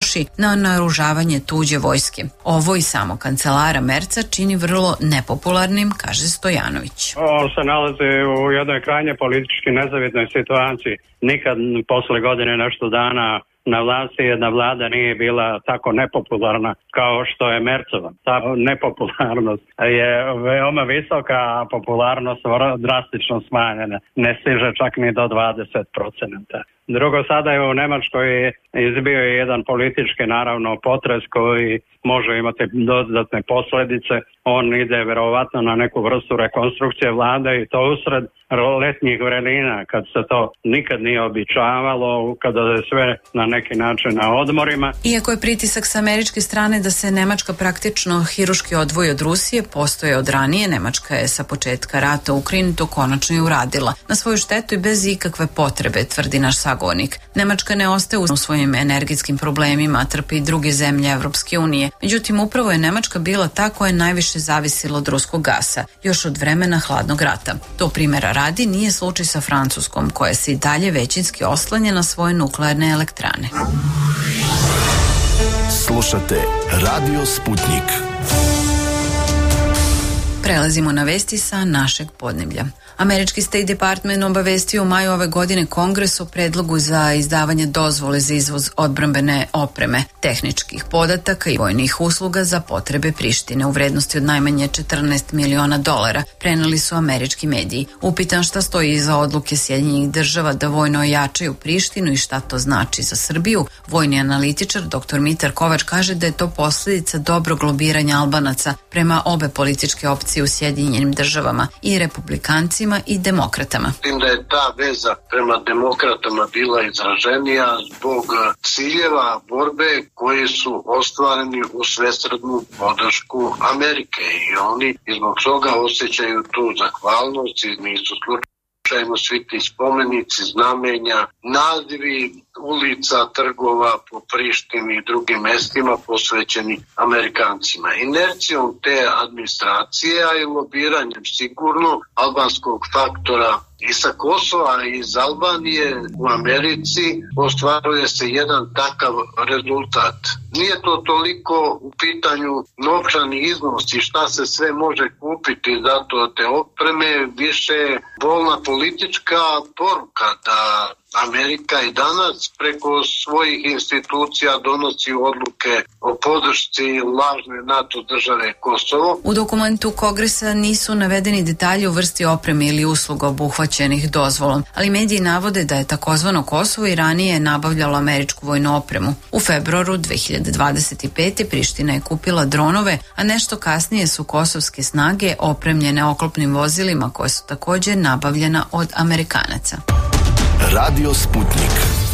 troši na naoružavanje tuđe vojske. Ovo i samo kancelara Merca čini vrlo nepopularnim, kaže Stojanović. On se nalazi u jednoj krajnje politički nezavidnoj situaciji. Nikad posle godine nešto dana na vlasti jedna vlada nije bila tako nepopularna kao što je Mercova. Ta nepopularnost je veoma visoka, a popularnost drastično smanjena. Ne stiže čak ni do 20%. Drugo, sada je u Nemačkoj izbio je jedan politički, naravno, potres koji može imati dodatne posljedice. On ide verovatno na neku vrstu rekonstrukcije vlade i to usred letnjih vremena, kad se to nikad nije običavalo, kada je sve na neki način na odmorima. Iako je pritisak sa američke strane da se Nemačka praktično hiruški odvoji od Rusije postoje od ranije, Nemačka je sa početka rata u Ukrajini to konačno i uradila. Na svoju štetu i bez ikakve potrebe, tvrdi naš sagovornik. Nemačka ne ostaje u svojim energetskim problemima, trpi i druge zemlje Evropske unije. Međutim, upravo je Nemačka bila ta koja je najviše zavisila od ruskog gasa, još od vremena hladnog rata. To primjera radi nije slučaj sa Francuskom, koja se i dalje većinski oslanja na svoje nuklearne elektrane. Slušate Radio Sputnik. Prelazimo na vesti sa našeg podneblja. Američki State Department obavestio u maju ove godine Kongres o predlogu za izdavanje dozvole za izvoz odbrambene opreme, tehničkih podataka i vojnih usluga za potrebe Prištine u vrednosti od najmanje $14 miliona, preneli su američki mediji. Upitan šta stoji iza odluke Sjedinjenih država da vojno ojačaju Prištinu i šta to znači za Srbiju, vojni analitičar dr. Mitar Kovač kaže da je to posljedica dobrog lobiranja Albanaca prema obe političke opcije u Sjedinjenim državama, i republikancima i demokratama. Tim da je ta veza prema demokratama bila izraženija zbog ciljeva borbe koji su ostvareni u svesrdnu podršku Amerike i oni zbog toga osjećaju tu zahvalnost i nisu slučajno svi ti spomenici, znamenja, nazivi ulica, trgova po Prištini i drugim mestima posvećeni Amerikancima. Inercijom te administracije, a i lobiranjem sigurno albanskog faktora i sa Kosova i iz Albanije u Americi ostvaruje se jedan takav rezultat. Nije to toliko u pitanju novčani iznos i šta se sve može kupiti zato te opreme, više bolna politička poruka da Amerika i danas preko svojih institucija donosi odluke o podršci lažne NATO države Kosovo. U dokumentu Kongresa nisu navedeni detalji o vrsti opreme ili usluga obuhvaćenih dozvolom, ali mediji navode da je takozvano Kosovo i ranije nabavljalo američku vojnu opremu. U februaru 2025. Priština je kupila dronove, a nešto kasnije su kosovske snage opremljene oklopnim vozilima koje su također nabavljena od Amerikanaca. Radio Sputnik.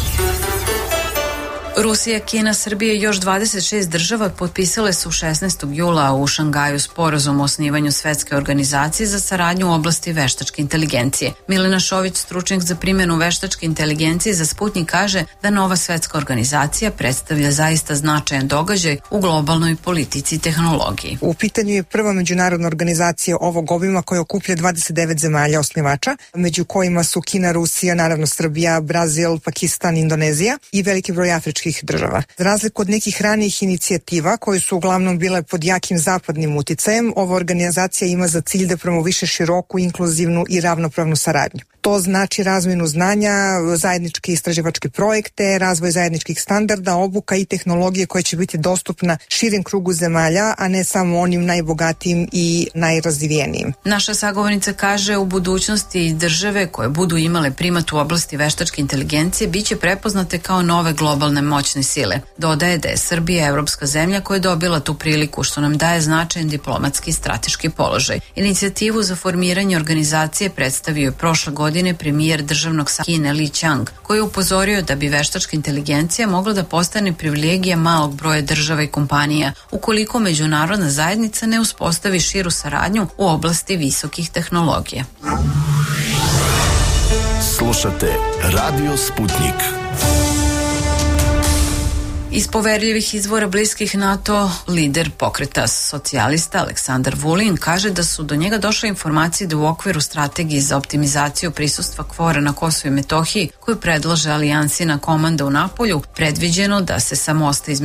Rusija, Kina, Srbija i još 26 država potpisale su 16. jula u Šangaju sporazum o osnivanju Svetske organizacije za saradnju u oblasti veštačke inteligencije. Milena Šović, stručnjak za primjenu veštačke inteligencije za Sputnik, kaže da nova svetska organizacija predstavlja zaista značajan događaj u globalnoj politici i tehnologiji. U pitanju je prva međunarodna organizacija ovog obima koja okuplja 29 zemalja osnivača, među kojima su Kina, Rusija, naravno Srbija, Brazil, Pakistan, Indonezija i veliki broj afričkih država. Za razliku od nekih ranijih inicijativa koje su uglavnom bile pod jakim zapadnim uticajem, ova organizacija ima za cilj da promoviše široku, inkluzivnu i ravnopravnu saradnju. To znači razmjenu znanja, zajedničke istraživačke projekte, razvoj zajedničkih standarda, obuka i tehnologije koje će biti dostupna širem krugu zemalja, a ne samo onim najbogatijim i najrazvijenijim. Naša sagovornica kaže u budućnosti države koje budu imale primat u oblasti veštačke inteligencije biće prepoznate kao nove globalne moćne sile. Dodaje da je Srbija evropska zemlja koja je dobila tu priliku, što nam daje značajan diplomatski i strateški položaj. Inicijativu za formiranje organizacije predstavio je prošle godine premijer državnog Kine Li Qiang, koji je upozorio da bi veštačka inteligencija mogla da postane privilegija malog broja država i kompanija ukoliko međunarodna zajednica ne uspostavi širu saradnju u oblasti visokih tehnologija. Slušate Radio Sputnik. Iz poverljivih izvora bliskih NATO, lider pokreta socijalista Aleksandar Vulin kaže da su do njega došle informacije da u okviru strategije za optimizaciju prisustva KFOR-a na Kosovu i Metohiji, koju predlaže alijansina komanda u Napolju, predviđeno da se sa mosta između